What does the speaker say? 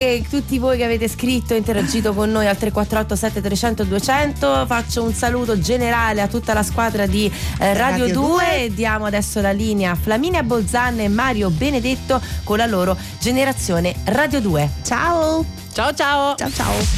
anche tutti voi che avete scritto e interagito con noi al 348 7300 200. Faccio un saluto generale a tutta la squadra di Radio 2 e diamo adesso la linea a Flaminia Bolzan e Mario Benedetto con la loro Generazione Radio 2. Ciao. Ciao ciao. Ciao ciao.